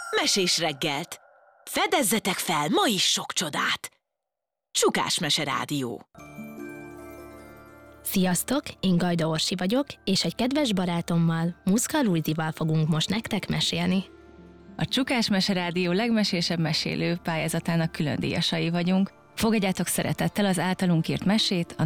Mesés reggelt! Fedezzetek fel ma is sok csodát! Csukás Mese Rádió. Sziasztok, én Gajda Orsi vagyok, és egy kedves barátommal, Muszka Luizival fogunk most nektek mesélni. A Csukás Mese Rádió legmesésebb mesélő pályázatának külön díjasai vagyunk. Fogadjátok szeretettel az általunk írt mesét, a